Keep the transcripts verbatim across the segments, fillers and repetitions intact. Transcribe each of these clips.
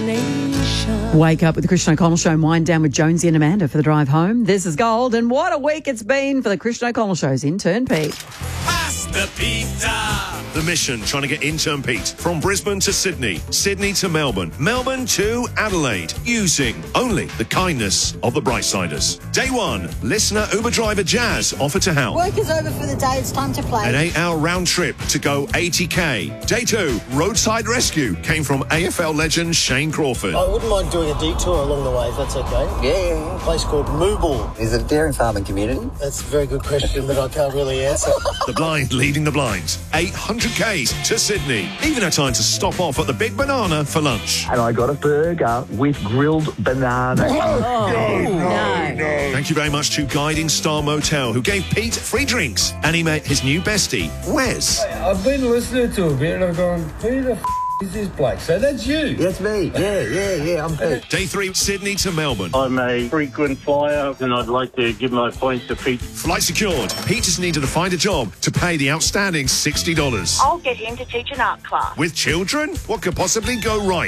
nation. Wake up with the Christian O'Connell Show and wind down with Jonesy and Amanda for the drive home. This is Gold, and what a week it's been for the Christian O'Connell Show's intern, Pete. Pass the pizza! The Mission trying to get intern Pete from Brisbane to Sydney, Sydney to Melbourne, Melbourne to Adelaide, using only the kindness of the Brightsiders. Day one, listener Uber driver Jazz offered to help. Work is over for the day, it's time to play. An eight-hour round trip to go eighty k. Day two, roadside rescue came from A F L legend Shane Crawford. I wouldn't mind doing a detour along the way, if that's okay. Yeah, yeah, yeah. A place called Mooble. Is it a dairy farming community? That's a very good question that I can't really answer. The blind leading the blinds. eight hundred k's to Sydney. Even had time to stop off at the Big Banana for lunch. And I got a burger with grilled banana. Oh, no. Thank you very much to Guiding Star Motel, who gave Pete free drinks, and he met his new bestie, Wes. I've been listening to a bit and I've gone, who the f*** is this bloke? So that's you? That's me. Yeah, yeah, yeah, I'm Pete. Day three, Sydney to Melbourne. I'm a frequent flyer and I'd like to give my points to Pete. Flight secured. Pete just needed to find a job to pay the outstanding sixty dollars. I'll get him to teach an art class. With children? What could possibly go right?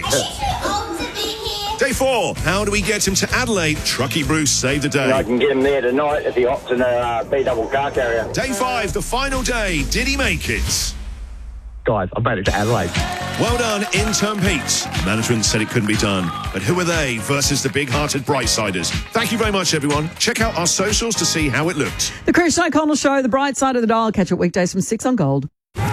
Day four, how do we get him to Adelaide? Truckee Bruce saved the day. I can get him there tonight at the Opton uh, B double car carrier. Day five, the final day. Did he make it? Guys, I made it to Adelaide. Well done, intern Pete. Management said it couldn't be done. But who are they versus the big-hearted Brightsiders? Thank you very much, everyone. Check out our socials to see how it looked. The Christian O'Connell Show, the bright side of the dial. Catch it weekdays from six on Gold.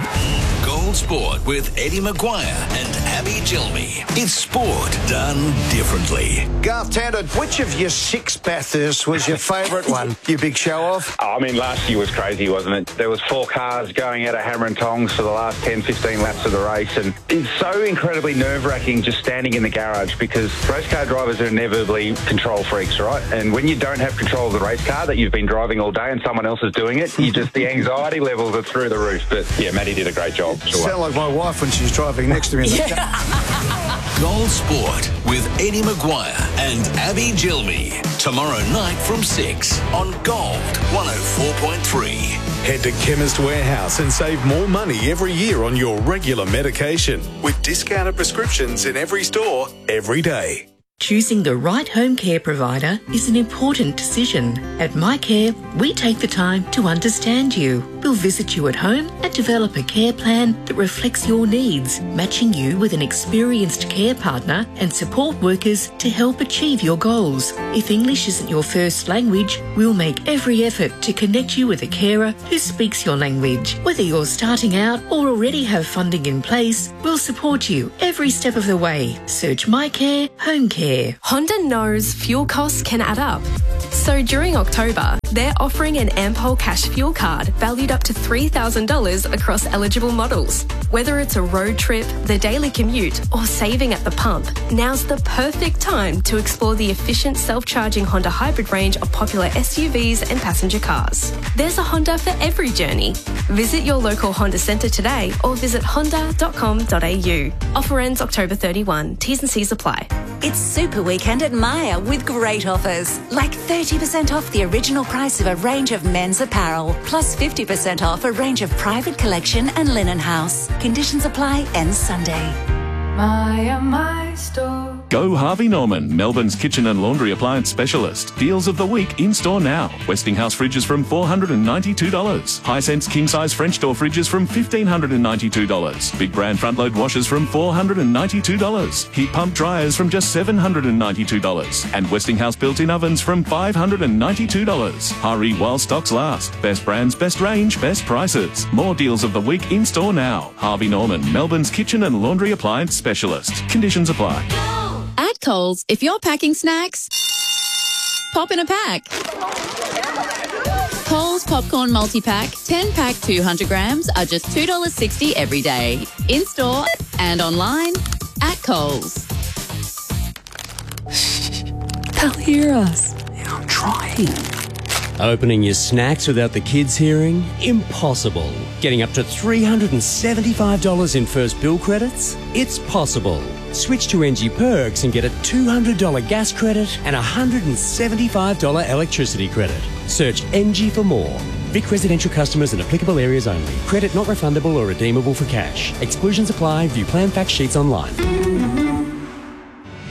Gold Sport with Eddie Maguire and Abby Gilmy. It's sport done differently. Garth Tander, which of your six Bathursts was your favourite one, you big show-off? Oh, I mean, last year was crazy, wasn't it? There was four cars going out of Hammer and Tongs for the last ten, fifteen laps of the race, and it's so incredibly nerve-wracking just standing in the garage because race car drivers are inevitably control freaks, right? And when you don't have control of the race car that you've been driving all day and someone else is doing it, you just, the anxiety levels are through the roof. But, yeah, Maddie did a great job. Sure. Sound like my wife when she's driving next to me in the yeah. car. Gold Sport with Eddie Maguire and Abby Gilmy. Tomorrow night from six on Gold one oh four point three. Head to Chemist Warehouse and save more money every year on your regular medication with discounted prescriptions in every store every day. Choosing the right home care provider is an important decision. At MyCare, we take the time to understand you. We'll visit you at home and develop a care plan that reflects your needs, matching you with an experienced care partner and support workers to help achieve your goals. If English isn't your first language, we'll make every effort to connect you with a carer who speaks your language. Whether you're starting out or already have funding in place, we'll support you every step of the way. Search MyCare Home Care. Honda knows fuel costs can add up. So during October, they're offering an Ampol Cash Fuel Card valued up to three thousand dollars across eligible models. Whether it's a road trip, the daily commute, or saving at the pump, now's the perfect time to explore the efficient self-charging Honda hybrid range of popular S U Vs and passenger cars. There's a Honda for every journey. Visit your local Honda centre today or visit honda dot com dot a u. Offer ends October thirty-first. T's and C's apply. It's Super Weekend at Myer with great offers, like thirty percent off the original price of a range of men's apparel, plus fifty percent off a range of private collection and linen house. Conditions apply, ends Sunday. Myer, my store. Go Harvey Norman, Melbourne's kitchen and laundry appliance specialist. Deals of the week in store now. Westinghouse fridges from four hundred ninety-two dollars. Hisense king-size French door fridges from one thousand five hundred ninety-two dollars. Big brand front-load washers from four hundred ninety-two dollars. Heat pump dryers from just seven hundred ninety-two dollars. And Westinghouse built-in ovens from five hundred ninety-two dollars. Hurry while stocks last. Best brands, best range, best prices. More deals of the week in store now. Harvey Norman, Melbourne's kitchen and laundry appliance specialist. Conditions apply. At Coles, if you're packing snacks, pop in a pack. Coles Popcorn Multi-Pack, ten pack two hundred grams are just two dollars sixty every day. In-store and online at Coles. They'll hear us. Yeah, I'm trying. Opening your snacks without the kids hearing? Impossible. Getting up to three hundred seventy-five dollars in first bill credits? It's possible. Switch to N G Perks and get a two hundred dollars gas credit and a one hundred seventy-five dollars electricity credit. Search N G for more. Vic residential customers in applicable areas only. Credit not refundable or redeemable for cash. Exclusions apply. View plan fact sheets online.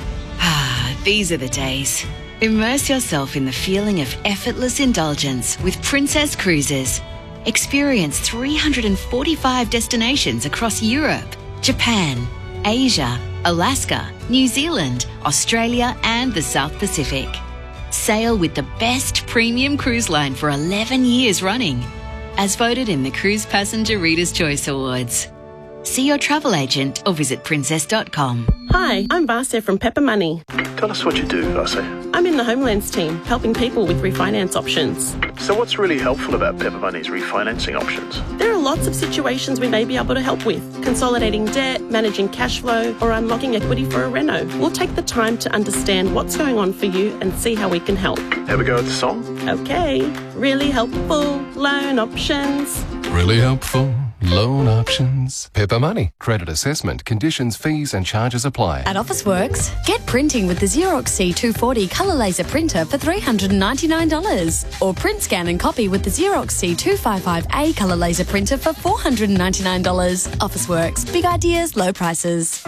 These are the days. Immerse yourself in the feeling of effortless indulgence with Princess Cruises. Experience three hundred forty-five destinations across Europe, Japan, Asia, Alaska, New Zealand, Australia and the South Pacific. Sail with the best premium cruise line for eleven years running, as voted in the Cruise Passenger Reader's Choice Awards. See your travel agent or visit princess dot com. Hi, I'm Vasya from Pepper Money. Tell us what you do, Vasya. I'm in the Homelands team, helping people with refinance options. So what's really helpful about Pepper Money's refinancing options? There are lots of situations we may be able to help with. Consolidating debt, managing cash flow, or unlocking equity for a reno. We'll take the time to understand what's going on for you and see how we can help. Have a go at the song? Okay. Really helpful loan options. Really helpful loan options. Pepper Money. Credit assessment, conditions, fees and charges apply. At Officeworks, get printing with the Xerox C two forty colour laser printer for three hundred ninety-nine dollars. Or print, scan and copy with the Xerox C two fifty-five A colour laser printer for four hundred ninety-nine dollars. Officeworks. Big ideas, low prices.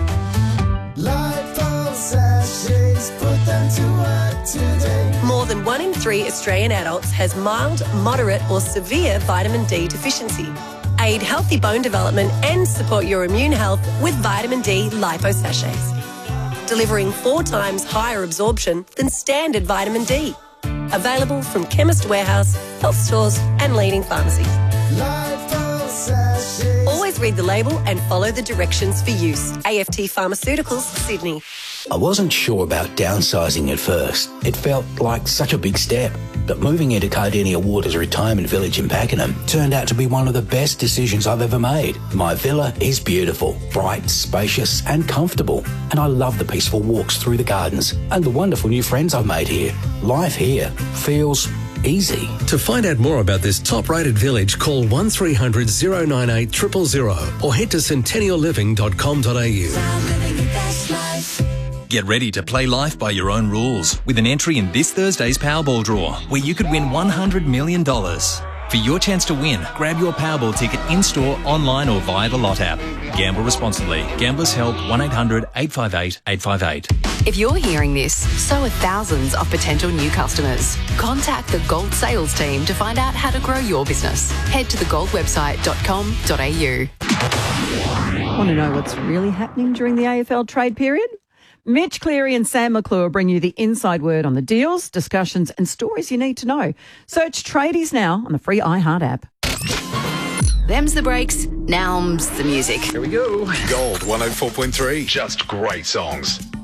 More than one in three Australian adults has mild, moderate or severe vitamin D deficiency. Aid healthy bone development and support your immune health with vitamin D lipo sachets, delivering four times higher absorption than standard vitamin D. Available from Chemist Warehouse, health stores and leading pharmacies. Always read the label and follow the directions for use. A F T Pharmaceuticals, Sydney. I wasn't sure about downsizing at first. It felt like such a big step. But moving into Cardinia Waters Retirement Village in Pakenham turned out to be one of the best decisions I've ever made. My villa is beautiful, bright, spacious and comfortable. And I love the peaceful walks through the gardens and the wonderful new friends I've made here. Life here feels easy. To find out more about this top-rated village, call one three hundred, oh nine eight, zero zero zero or head to centennial living dot com dot a u. Get ready to play life by your own rules with an entry in this Thursday's Powerball draw, where you could win one hundred million dollars. For your chance to win, grab your Powerball ticket in-store, online or via the Lot app. Gamble responsibly. Gamblers Help one eight hundred, eight five eight, eight five eight. If you're hearing this, so are thousands of potential new customers. Contact the Gold sales team to find out how to grow your business. Head to the gold website dot com dot a u. Want to know what's really happening during the A F L trade period? Mitch Cleary and Sam McClure bring you the inside word on the deals, discussions and stories you need to know. Search Tradies now on the free iHeart app. Them's the breaks, now's the music. Here we go. Gold one oh four point three. Just great songs.